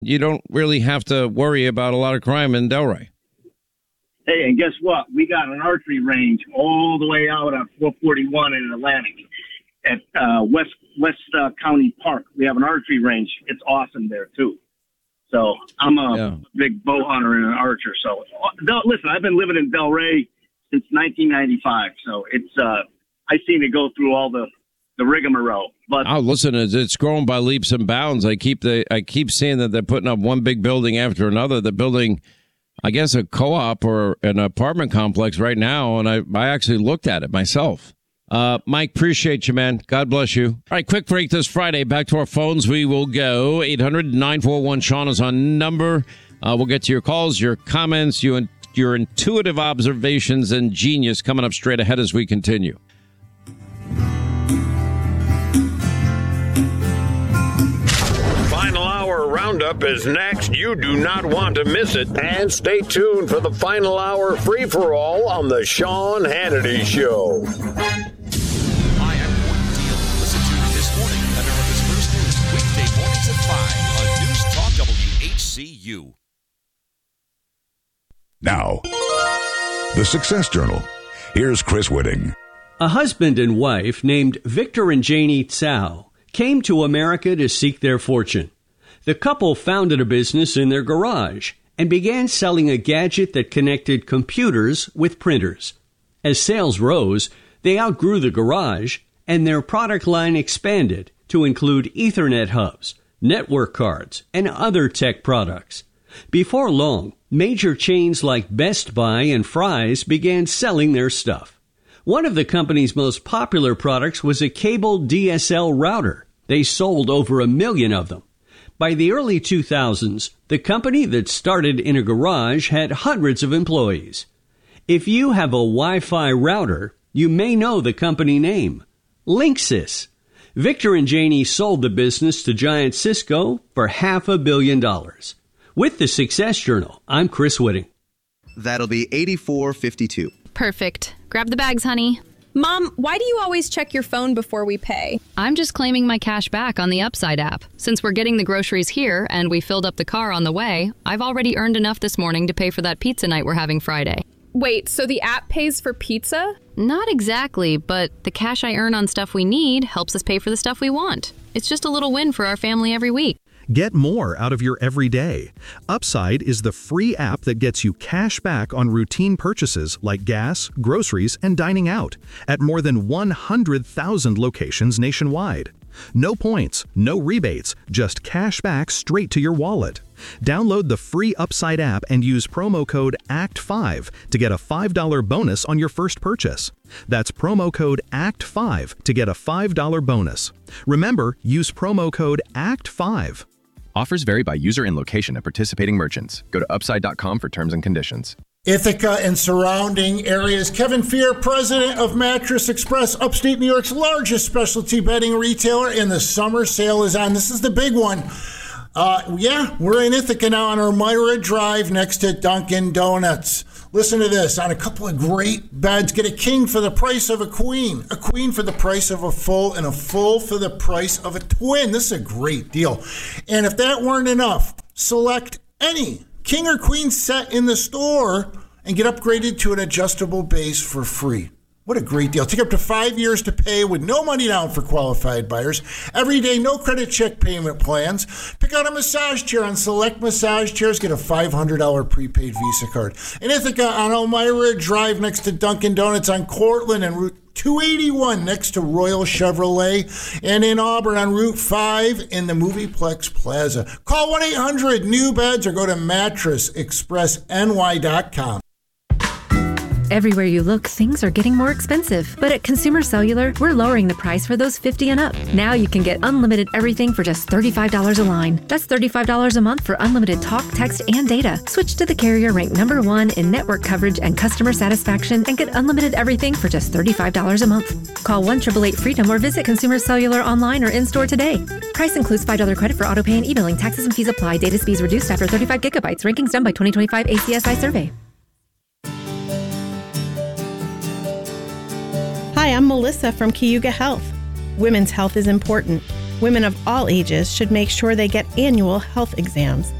you don't really have to worry about a lot of crime in Delray. Hey, and guess what? We got an archery range all the way out on 441 in Atlantic at West County Park. We have an archery range. It's awesome there, too. So I'm a big bow hunter and an archer. So listen, I've been living in Delray since 1995. So it's I've seen it go through all the rigmarole. But listen, it's grown by leaps and bounds. I keep seeing that they're putting up one big building after another. They're building, I guess, a co-op or an apartment complex right now, and I actually looked at it myself. Mike, appreciate you, man. God bless you. All right, quick break this Friday. Back to our phones we will go. 800-941-SEAN is on number. We'll get to your calls, your comments, your intuitive observations, and genius coming up straight ahead as we continue. Final Hour Roundup is next. You do not want to miss it. And stay tuned for the Final Hour free-for-all on the Sean Hannity Show. Hi, I'm Gordon Deal. Listen to This Morning, America's First News, weekday mornings at 5 on News Talk WHCU. Now, the Success Journal. Here's Chris Whitting. A husband and wife named Victor and Janie Tsao came to America to seek their fortune. The couple founded a business in their garage and began selling a gadget that connected computers with printers. As sales rose, they outgrew the garage, and their product line expanded to include Ethernet hubs, network cards, and other tech products. Before long, major chains like Best Buy and Fry's began selling their stuff. One of the company's most popular products was a cable DSL router. They sold over 1 million of them. By the early 2000s, the company that started in a garage had hundreds of employees. If you have a Wi-Fi router, you may know the company name, Linksys. Victor and Janie sold the business to giant Cisco for $500 million. With the Success Journal, I'm Chris Whitting. That'll be $84.52. Perfect. Grab the bags, honey. Mom, why do you always check your phone before we pay? I'm just claiming my cash back on the Upside app. Since we're getting the groceries here and we filled up the car on the way, I've already earned enough this morning to pay for that pizza night we're having Friday. Wait, so the app pays for pizza? Not exactly, but the cash I earn on stuff we need helps us pay for the stuff we want. It's just a little win for our family every week. Get more out of your everyday. Upside is the free app that gets you cash back on routine purchases like gas, groceries, and dining out at more than 100,000 locations nationwide. No points, no rebates, just cash back straight to your wallet. Download the free Upside app and use promo code ACT5 to get a $5 bonus on your first purchase. That's promo code ACT5 to get a $5 bonus. Remember, use promo code ACT5. Offers vary by user and location at participating merchants. Go to upside.com for terms and conditions. Ithaca and surrounding areas. Kevin Fear, president of Mattress Express, upstate New York's largest specialty bedding retailer, and the summer sale is on. This is the big one. We're in Ithaca now on Elmira Drive next to Dunkin' Donuts. Listen to this. On a couple of great beds, get a king for the price of a queen for the price of a full, and a full for the price of a twin. This is a great deal. And if that weren't enough, select any king or queen set in the store and get upgraded to an adjustable base for free. What a great deal. Take up to 5 years to pay with no money down for qualified buyers. Every day, no credit check payment plans. Pick out a massage chair on select massage chairs. Get a $500 prepaid Visa card. In Ithaca on Elmira Drive next to Dunkin' Donuts on Cortland and Route 281 next to Royal Chevrolet. And in Auburn on Route 5 in the Movieplex Plaza. Call 1-800-NEW-BEDS or go to mattressexpressny.com. Everywhere you look, things are getting more expensive. But at Consumer Cellular, we're lowering the price for those 50 and up. Now you can get unlimited everything for just $35 a line. That's $35 a month for unlimited talk, text, and data. Switch to the carrier ranked #1 in network coverage and customer satisfaction and get unlimited everything for just $35 a month. Call 1-888-FREEDOM or visit Consumer Cellular online or in-store today. Price includes $5 credit for autopay and e-billing. Taxes and fees apply. Data speeds reduced after 35 gigabytes. Rankings done by 2025 ACSI survey. Hi, I'm Melissa from Cayuga Health. Women's health is important. Women of all ages should make sure they get annual health exams.